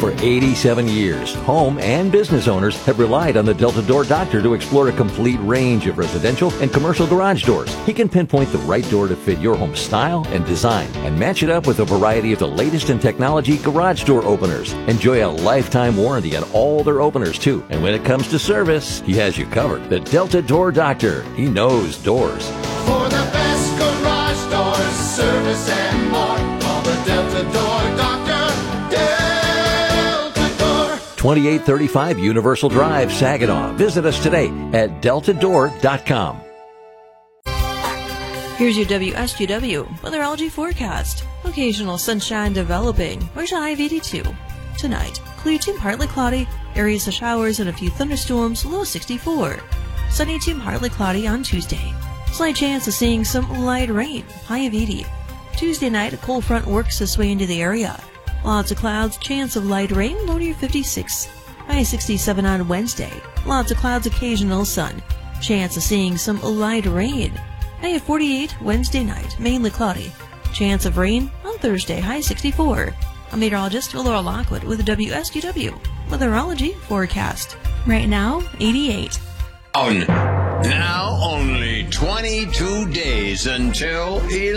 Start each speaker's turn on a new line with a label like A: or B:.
A: For 87 years, home and business owners have relied on the Delta Door Doctor to explore a complete range of residential and commercial garage doors. He can pinpoint the right door to fit your home style and design and match it up with a variety of the latest in technology garage door openers. Enjoy a lifetime warranty on all their openers, too. And when it comes to service, he has you covered. The Delta Door Doctor. He knows doors.
B: For the best garage doors, service and more, call the Delta Door Doctor. Delta Door.
A: 2835 Universal Drive, Saginaw. Visit us today at deltadoor.com.
C: Here's your WSGW weatherology forecast. Occasional sunshine developing. We're to high of 82. Tonight, clear to partly cloudy, areas of showers and a few thunderstorms, low 64. Sunny to partly cloudy on Tuesday. Slight chance of seeing some light rain, high of 80. Tuesday night, a cold front works its way into the area. Lots of clouds, chance of light rain, low near 56. High 67 on Wednesday. Lots of clouds, occasional sun. Chance of seeing some light rain. High of 48 Wednesday night, mainly cloudy. Chance of rain on Thursday, high 64. I'm meteorologist Laura Lockwood with the WSGW Weatherology Forecast. Right now, 88.
D: Now only 22 days until